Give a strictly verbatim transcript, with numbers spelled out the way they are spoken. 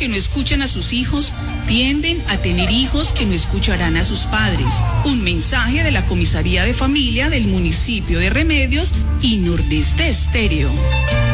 que no escuchan a sus hijos tienden a tener hijos que no escucharán a sus padres. Un mensaje de la Comisaría de Familia del municipio de Remedios y Nordeste Estéreo.